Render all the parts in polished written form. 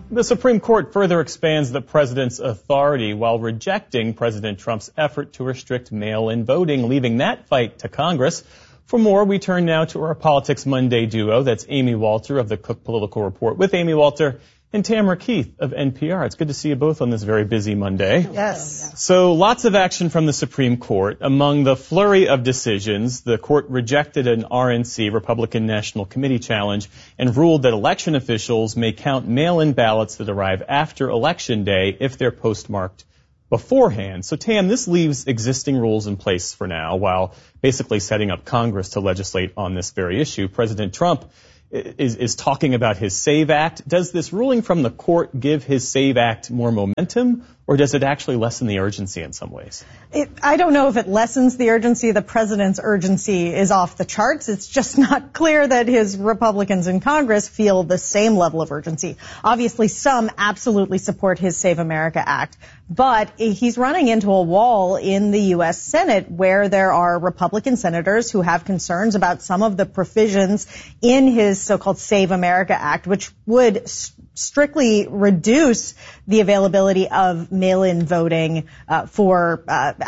The Supreme Court further expands the president's authority while rejecting President Trump's effort to restrict mail-in voting, leaving that fight to Congress. For more, we turn now to our Politics Monday duo. That's Amy Walter of the Cook Political Report with Amy Walter and Tamara Keith of NPR. It's good to see you both on this very busy Monday. Yes. So lots of action from the Supreme Court. Among the flurry of decisions, the court rejected an RNC, Republican National Committee challenge, and ruled that election officials may count mail-in ballots that arrive after Election Day if they're postmarked beforehand. So, Tam, this leaves existing rules in place for now, while basically setting up Congress to legislate on this very issue. President Trump is talking about his SAVE Act. Does this ruling from the court give his SAVE Act more momentum, or does it actually lessen the urgency in some ways? I don't know if it lessens the urgency. The president's urgency is off the charts. It's just not clear that his Republicans in Congress feel the same level of urgency. Obviously, some absolutely support his Save America Act, but he's running into a wall in the U.S. Senate where there are Republican senators who have concerns about some of the provisions in his so-called Save America Act, which would strictly reduce the availability of mail-in voting for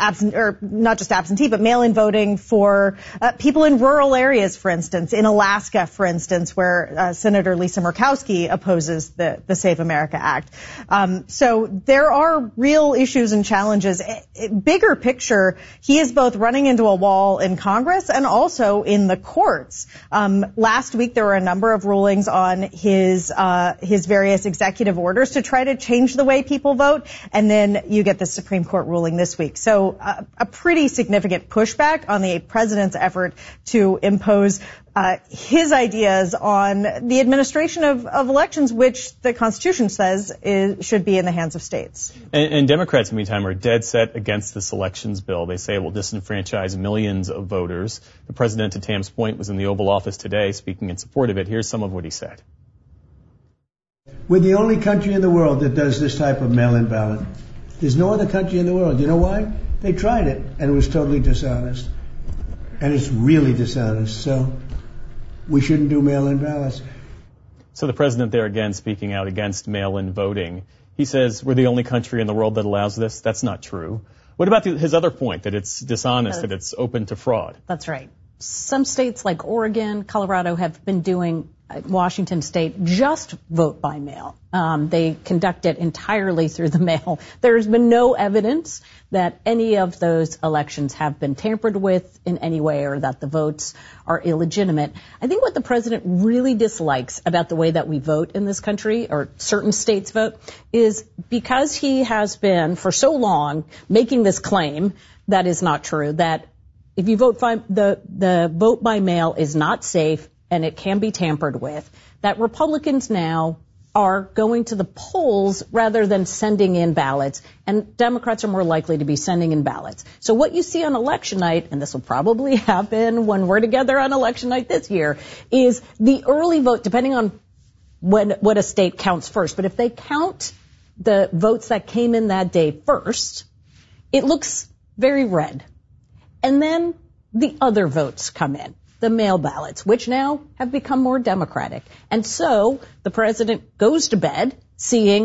not just absentee, but mail-in voting for people in rural areas, for instance, in Alaska, for instance, where Senator Lisa Murkowski opposes the Save America Act. So there are real issues and challenges. Bigger picture, he is both running into a wall in Congress and also in the courts. Last week, there were a number of rulings on his various executive orders to try to change the way people vote, and then you get the Supreme Court ruling this week. So a pretty significant pushback on the president's effort to impose his ideas on the administration of elections, which the Constitution says should be in the hands of states. And Democrats, meantime, are dead set against this elections bill. They say it will disenfranchise millions of voters. The president, to Tam's point, was in the Oval Office today speaking in support of it. Here's some of what he said. We're the only country in the world that does this type of mail-in ballot. There's no other country in the world. You know why? They tried it, and it was totally dishonest. And it's really dishonest. So we shouldn't do mail-in ballots. So the president there again speaking out against mail-in voting. He says we're the only country in the world that allows this. That's not true. What about his other point, that it's dishonest, that it's open to fraud? That's right. Some states like Oregon, Colorado have been doing Washington State just vote by mail. They conduct it entirely through the mail. There's been no evidence that any of those elections have been tampered with in any way or that the votes are illegitimate. I think what the president really dislikes about the way that we vote in this country, or certain states vote, is because he has been for so long making this claim that is not true, that if you vote by the vote by mail is not safe and it can be tampered with, that Republicans now are going to the polls rather than sending in ballots, and Democrats are more likely to be sending in ballots. So what you see on election night, and this will probably happen when we're together on election night this year, is the early vote, depending on what a state counts first. But if they count the votes that came in that day first, it looks very red. And then the other votes come in, the mail ballots, which now have become more Democratic. And so the president goes to bed seeing,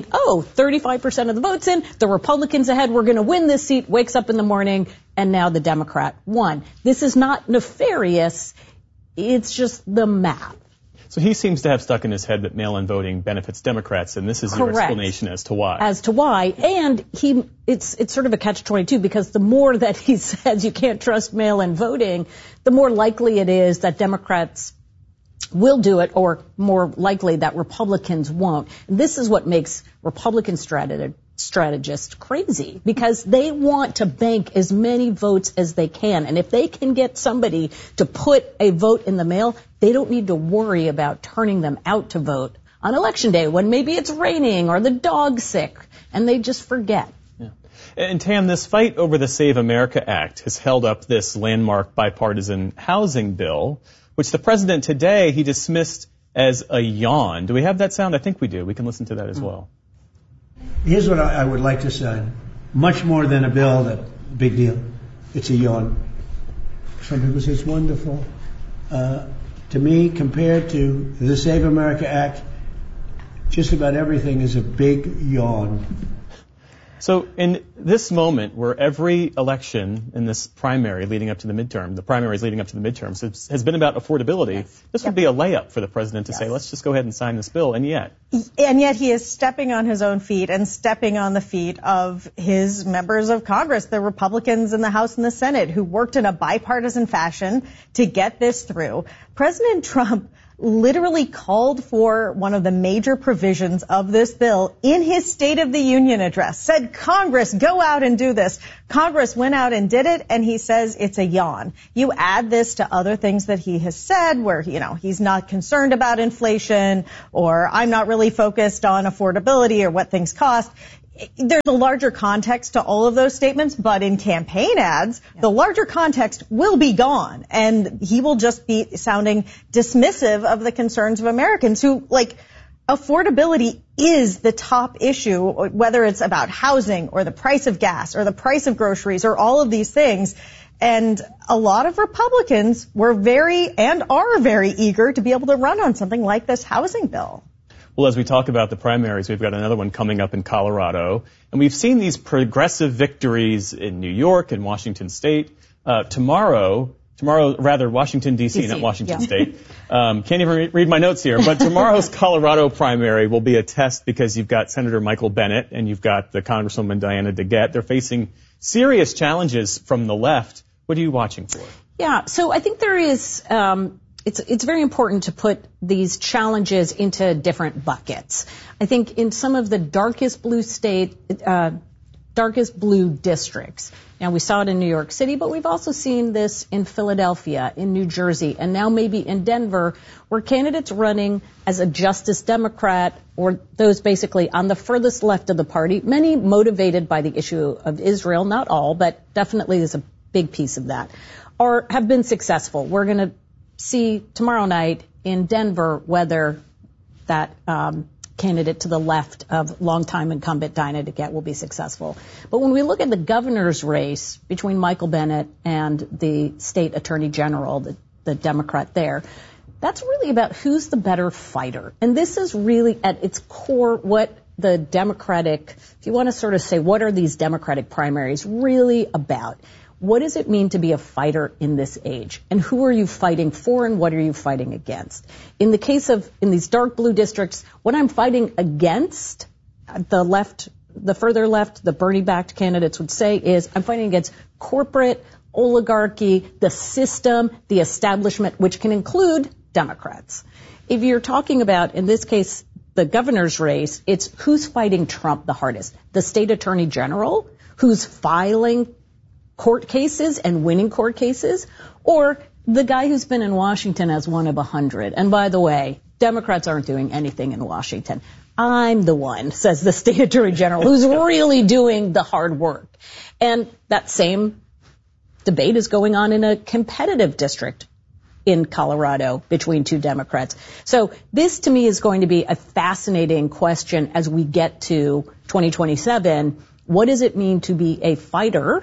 35% of the votes in, the Republicans ahead, we're going to win this seat, wakes up in the morning, and now the Democrat won. This is not nefarious. It's just the math. So he seems to have stuck in his head that mail-in voting benefits Democrats, and this is your explanation as to why. As to why. And it's sort of a catch-22, because the more that he says you can't trust mail-in voting, the more likely it is that Democrats will do it, or more likely that Republicans won't. And this is what makes Republican strategists crazy, because they want to bank as many votes as they can. And if they can get somebody to put a vote in the mail, they don't need to worry about turning them out to vote on Election Day when maybe it's raining or the dog's sick, and they just forget. Yeah. And Tam, this fight over the Save America Act has held up this landmark bipartisan housing bill, which the president today, he dismissed as a yawn. Do we have that sound? I think we do. We can listen to that as well. Here's what I would like to say. Much more than a bill, big deal. It's a yawn. Some people say it's wonderful. To me, compared to the Save America Act, just about everything is a big yawn. So in this moment where every election in this primary leading up to the midterm, the primaries leading up to the midterms has been about affordability, this would be a layup for the president to say, let's just go ahead and sign this bill. And yet he is stepping on his own feet and stepping on the feet of his members of Congress, the Republicans in the House and the Senate, who worked in a bipartisan fashion to get this through. President Trump literally called for one of the major provisions of this bill in his State of the Union address, said, Congress, go out and do this. Congress went out and did it, and he says it's a yawn. You add this to other things that he has said where, he's not concerned about inflation, or I'm not really focused on affordability or what things cost. There's a larger context to all of those statements, but in campaign ads, the larger context will be gone, and he will just be sounding dismissive of the concerns of Americans who, affordability is the top issue, whether it's about housing or the price of gas or the price of groceries or all of these things. And a lot of Republicans were are very eager to be able to run on something like this housing bill. Well, as we talk about the primaries, we've got another one coming up in Colorado. And we've seen these progressive victories in New York and Washington State. Tomorrow, Washington, D.C., not Washington State. Can't even read my notes here. But tomorrow's Colorado primary will be a test because you've got Senator Michael Bennet and you've got the Congresswoman Diana DeGette. They're facing serious challenges from the left. What are you watching for? Yeah, so I think there is... It's very important to put these challenges into different buckets. I think in some of the darkest blue districts, now we saw it in New York City, but we've also seen this in Philadelphia, in New Jersey, and now maybe in Denver, where candidates running as a Justice Democrat or those basically on the furthest left of the party, many motivated by the issue of Israel, not all, but definitely there's a big piece of that, have been successful. We're going to see tomorrow night in Denver whether that candidate to the left of longtime incumbent Diana DeGette will be successful. But when we look at the governor's race between Michael Bennet and the state attorney general, the Democrat there, that's really about who's the better fighter. And this is really at its core what the Democratic, if you want to sort of say what are these Democratic primaries really about? What does it mean to be a fighter in this age? And who are you fighting for and what are you fighting against? In the case of, in these dark blue districts, what I'm fighting against, the further left, the Bernie-backed candidates would say is, I'm fighting against corporate, oligarchy, the system, the establishment, which can include Democrats. If you're talking about, in this case, the governor's race, it's who's fighting Trump the hardest? The state attorney general, who's filing court cases and winning court cases, or the guy who's been in Washington as one of 100. And by the way, Democrats aren't doing anything in Washington. I'm the one, says the state attorney general, who's really doing the hard work. And that same debate is going on in a competitive district in Colorado between two Democrats. So this, to me, is going to be a fascinating question as we get to 2027. What does it mean to be a fighter?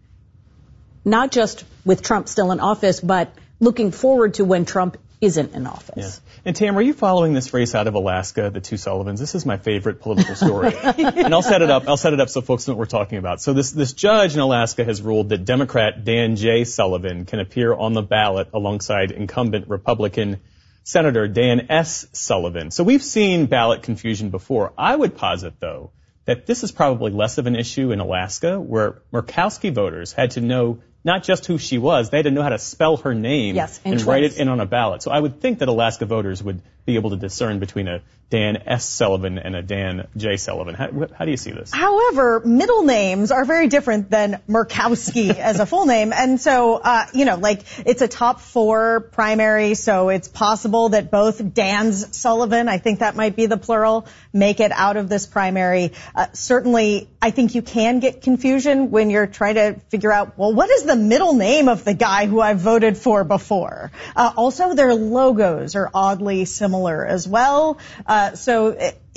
Not just with Trump still in office, but looking forward to when Trump isn't in office. Yeah. And Tam, are you following this race out of Alaska, the two Sullivans? This is my favorite political story. And I'll set it up so folks know what we're talking about. So this judge in Alaska has ruled that Democrat Dan J. Sullivan can appear on the ballot alongside incumbent Republican Senator Dan S. Sullivan. So we've seen ballot confusion before. I would posit, though, that this is probably less of an issue in Alaska, where Murkowski voters had to know not just who she was, they had to know how to spell her name and write it in on a ballot. So I would think that Alaska voters would be able to discern between a Dan S. Sullivan and a Dan J. Sullivan. How do you see this? However, middle names are very different than Murkowski as a full name. And so, it's a top 4 primary, so it's possible that both Dan's Sullivan, I think that might be the plural, make it out of this primary. Certainly, I think you can get confusion when you're trying to figure out, well, what is the middle name of the guy who I've voted for before? Also, their logos are oddly similar as well. So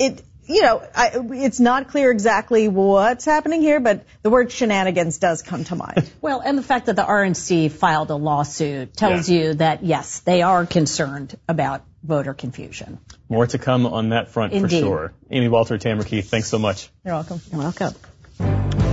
it's not clear exactly what's happening here, but the word shenanigans does come to mind. Well, and the fact that the RNC filed a lawsuit tells you that, yes, they are concerned about voter confusion. More to come on that front. Indeed. For sure. Amy Walter, Tamara Keith, thanks so much. You're welcome. You're welcome.